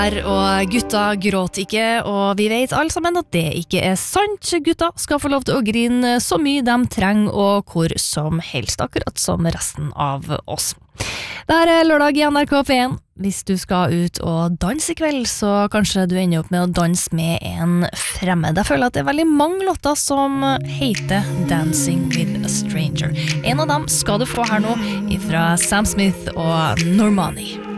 Og gutta gråter ikke, og vi vet alle sammen at det ikke er sant. Gutta skal få lov til å grine så mye de trenger og hvor som helst, akkurat som resten av oss. Det her er lørdag i NRK P1. Hvis du skal ut og danse i kveld, så kanskje du ender opp med å danse med en fremmed. Jeg føler at det er veldig mange låter som heter Dancing with a Stranger. En av dem skal du få her nå, fra Sam Smith og Normani.